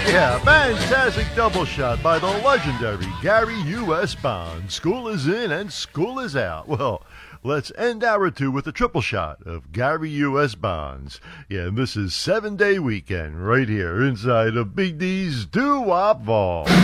Yeah, fantastic double shot by the legendary Gary U.S. Bonds. School is in and school is out. Well, let's end hour two with a triple shot of Gary U.S. Bonds. Yeah, and this is 7 Day Weekend right here inside of Big D's Doo-Wop Vault.